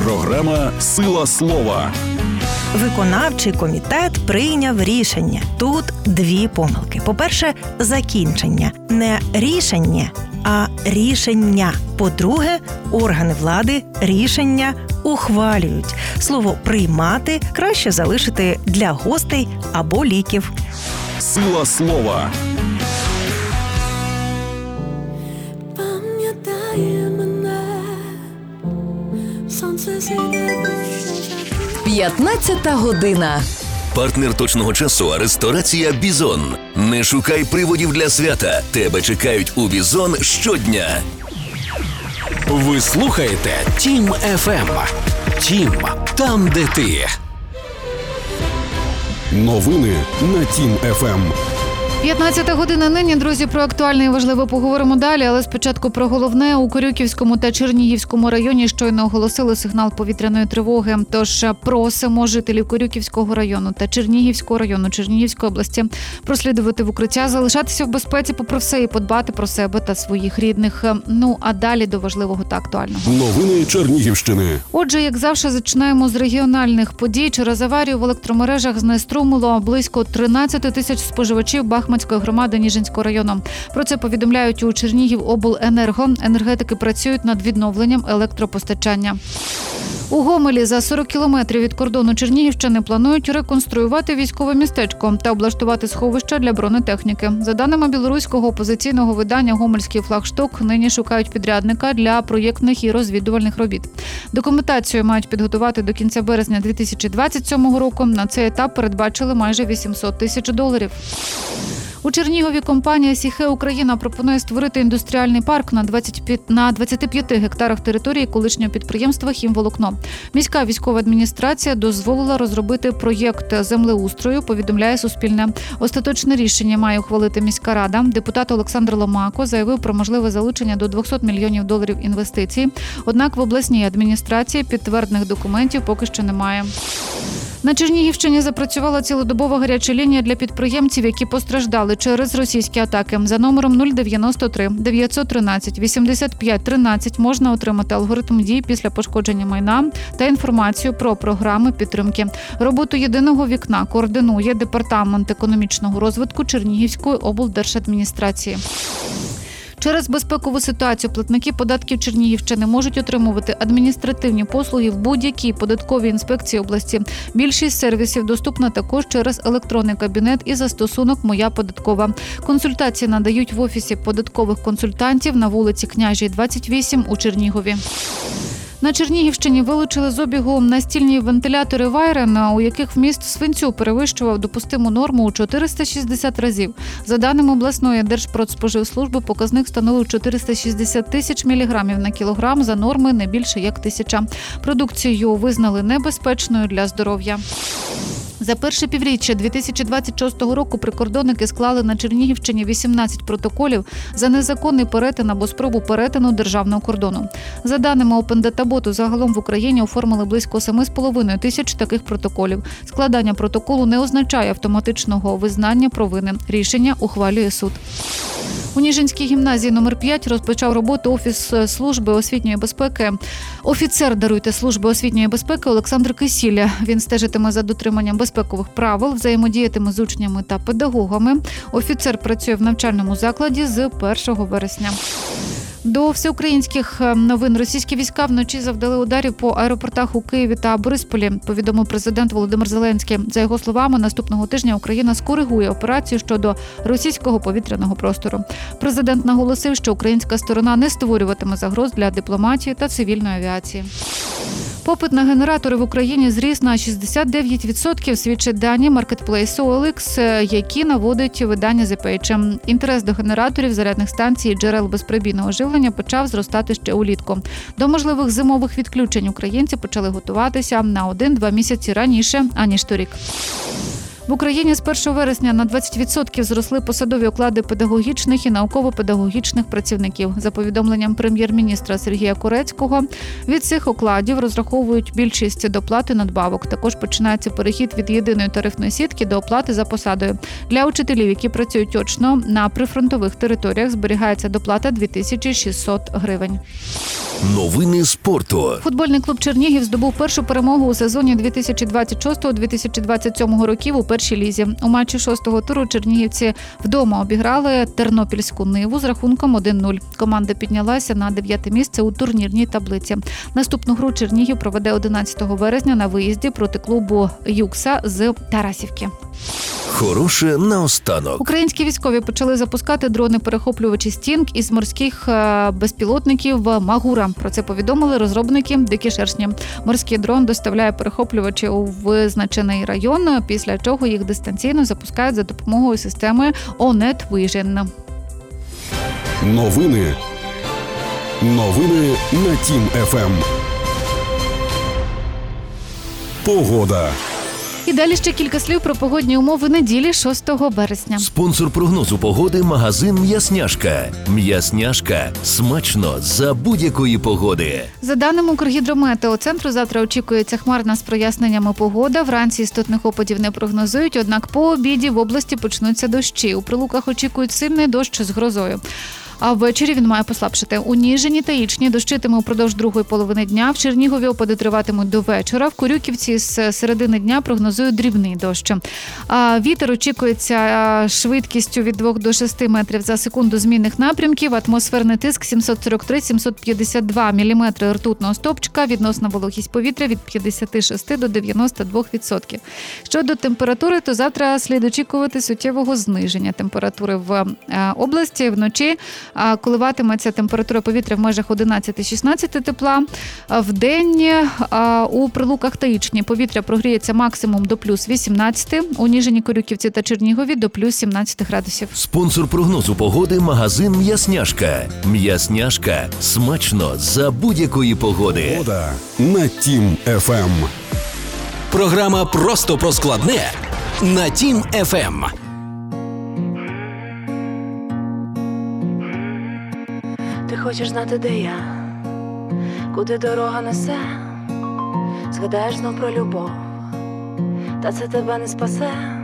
Програма «Сила слова». Виконавчий комітет прийняв рішення. Тут дві помилки. По-перше, закінчення. Не рішення, а рішення. По-друге, органи влади рішення ухвалюють. Слово «приймати» краще залишити для гостей або ліків. «Сила слова». Пам'ятає мене, сонце зійде. 15 година. Партнер точного часу – ресторація «Бізон». Не шукай приводів для свята. Тебе чекають у «Бізон» щодня. Ви слухаєте Тім ФМ. Тім – там, де ти. Новини на Тім ФМ. 15 година нині, друзі, про актуальне і важливе поговоримо далі, але спочатку про головне. У Корюківському та Чернігівському районі щойно оголосили сигнал повітряної тривоги. Тож просимо жителів Корюківського району та Чернігівського району Чернігівської області прослідувати в укриття, залишатися в безпеці попри все і подбати про себе та своїх рідних. Ну, а далі до важливого та актуального. Новини Чернігівщини. Отже, як завжди, зачинаємо з регіональних подій. Через аварію в електромережах знеструмило близько 13 тисяч споживачів Бахмацької громади Ніжинського району. Про це повідомляють у Чернігівобленерго. Енергетики працюють над відновленням електропостачання. У Гомелі за 40 кілометрів від кордону Чернігівщини планують реконструювати військове містечко та облаштувати сховища для бронетехніки. За даними білоруського опозиційного видання «Гомельський флагшток», нині шукають підрядника для проєктних і розвідувальних робіт. Документацію мають підготувати до кінця березня 2027 року. На цей етап передбачили майже $800 тисяч. У Чернігові компанія «Сіхе Україна» пропонує створити індустріальний парк на 25 гектарах території колишнього підприємства «Хімволокно». Міська військова адміністрація дозволила розробити проєкт землеустрою, повідомляє Суспільне. Остаточне рішення має ухвалити міська рада. Депутат Олександр Ломако заявив про можливе залучення до $200 мільйонів інвестицій. Однак в обласній адміністрації підтверджених документів поки що немає. На Чернігівщині запрацювала цілодобова гаряча лінія для підприємців, які постраждали через російські атаки. За номером 093 913 85 13 можна отримати алгоритм дій після пошкодження майна та інформацію про програми підтримки. Роботу єдиного вікна координує Департамент економічного розвитку Чернігівської облдержадміністрації. Через безпекову ситуацію платники податків Чернігівщини можуть отримувати адміністративні послуги в будь-якій податковій інспекції області. Більшість сервісів доступна також через електронний кабінет і застосунок «Моя податкова». Консультації надають в Офісі податкових консультантів на вулиці Княжій, 28 у Чернігові. На Чернігівщині вилучили з обігу настільні вентилятори Вайрен, у яких вміст свинцю перевищував допустиму норму у 460 разів. За даними обласної Держпродспоживслужби, показник становив 460 тисяч міліграмів на кілограм, за норми не більше як 1000. Продукцію визнали небезпечною для здоров'я. За перше півріччя 2026 року прикордонники склали на Чернігівщині 18 протоколів за незаконний перетин або спробу перетину державного кордону. За даними OpenDataBot, загалом в Україні оформили близько 7,5 тисяч таких протоколів. Складання протоколу не означає автоматичного визнання провини. Рішення ухвалює суд. У Ніжинській гімназії номер 5 розпочав роботу офіцер служби освітньої безпеки Олександр Кисіля. Він стежитиме за дотриманням безпекових правил, взаємодіятиме з учнями та педагогами. Офіцер працює в навчальному закладі з 1 вересня. До всеукраїнських новин. Російські війська вночі завдали ударів по аеропортах у Києві та Борисполі, повідомив президент Володимир Зеленський. За його словами, наступного тижня Україна скоригує операцію щодо російського повітряного простору. Президент наголосив, що українська сторона не створюватиме загроз для дипломатії та цивільної авіації. Попит на генератори в Україні зріс на 69%, свідчать дані маркетплейсу OLX, які наводить видання The Page. Інтерес до генераторів, зарядних станцій і джерел безперебійного живлення почав зростати ще улітку. До можливих зимових відключень українці почали готуватися на 1-2 місяці раніше, аніж торік. В Україні з 1 вересня на 20% зросли посадові оклади педагогічних і науково-педагогічних працівників. За повідомленням прем'єр-міністра Сергія Корецького, від цих окладів розраховують більшість доплати надбавок. Також починається перехід від єдиної тарифної сітки до оплати за посадою. Для учителів, які працюють очно на прифронтових територіях, зберігається доплата 2600 гривень. Новини спорту. Футбольний клуб «Чернігів» здобув першу перемогу у сезоні 2026-2027 років у першій лізі. У матчі 6-го туру чернігівці вдома обіграли Тернопільську «Ниву» з рахунком 1-0. Команда піднялася на 9-те місце у турнірній таблиці. Наступну гру Чернігів проведе 11 березня на виїзді проти клубу «Юкса» з Тарасівки. Хороше наостанок. Українські військові почали запускати дрони-перехоплювачі «Стінг» із морських безпілотників «Магура». Про це повідомили розробники «Дикі шершні». Морський дрон доставляє перехоплювачі у визначений район, після чого їх дистанційно запускають за допомогою системи O-Net Vision. Новини на Тім ФМ. Погода. І далі ще кілька слів про погодні умови неділі 6 березня. Спонсор прогнозу погоди – магазин «М'ясняшка». «М'ясняшка» – смачно за будь-якої погоди. За даними Укргідрометеоцентру, завтра очікується хмарна з проясненнями погода. Вранці істотних опадів не прогнозують, однак по обіді в області почнуться дощі. У Прилуках очікують сильний дощ з грозою. А ввечері він має послабшити. У Ніжині та Ічні дощитиме упродовж другої половини дня. В Чернігові опади триватимуть до вечора. В Корюківці з середини дня прогнозують дрібний дощ. Вітер очікується швидкістю від 2 до 6 метрів за секунду змінних напрямків. Атмосферний тиск 743-752 мм ртутного стовпчика. Відносна вологість повітря від 56 до 92%. Щодо температури, то завтра слід очікувати суттєвого зниження температури в області. Вночі коливатиметься температура повітря в межах 11-16 тепла. Вдень у Прилуках та Ічні повітря прогріється максимум до плюс 18, у Ніжині, Корюківці та Чернігові до плюс 17 градусів. Спонсор прогнозу погоди – магазин «М'ясняшка». «М'ясняшка» – смачно за будь-якої погоди. Погода на Тім ФМ. Програма «Просто про складне» на Тім ФМ. Ти хочеш знати, де я, куди дорога несе, згадаєш знов про любов, та це тебе не спасе.